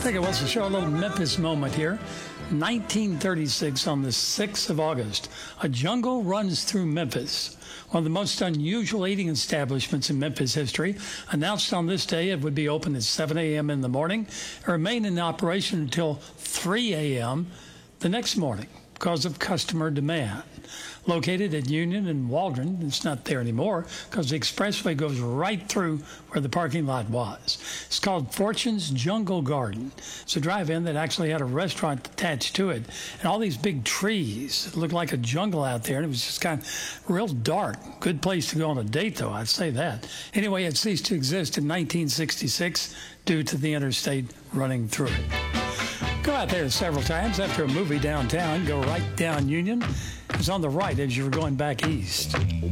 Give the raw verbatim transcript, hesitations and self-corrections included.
think it was to show a little Memphis moment here. nineteen thirty-six, on the sixth of August, a jungle runs through Memphis. One of the most unusual eating establishments in Memphis history. Announced on this day it would be open at seven a.m. in the morning and remain in operation until three a.m. the next morning because of customer demand. Located at Union and Waldron, it's not there anymore because the expressway goes right through where the parking lot was. It's called Fortune's Jungle Garden. It's a drive-in that actually had a restaurant attached to it, and all these big trees. It looked like a jungle out there, and it was just kind of real dark. Good place to go on a date, though, I'd say that. Anyway, it ceased to exist in nineteen sixty-six due to the interstate running through it. Go out there several times after a movie downtown. Go right down Union. It's on the right as you were going back east.